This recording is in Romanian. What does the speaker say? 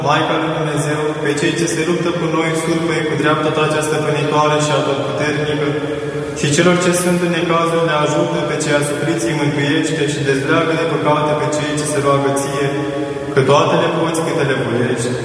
Maica lui Dumnezeu, pe cei ce se luptă cu noi surpe, cu dreapta ta cea stăpânitoare și atotputernică, și celor ce sunt în necazuri le ajută, pe cei asupriți îi mântuiește și dezleagă de păcate pe cei ce se roagă ție, că toate le poți câte le voiești.